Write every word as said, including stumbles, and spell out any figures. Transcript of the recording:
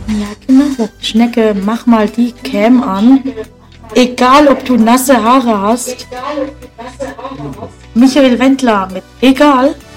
Ja, genau. Schnecke, mach mal die Cam an. Egal, ob du nasse Haare hast. Michael Wendler mit Egal.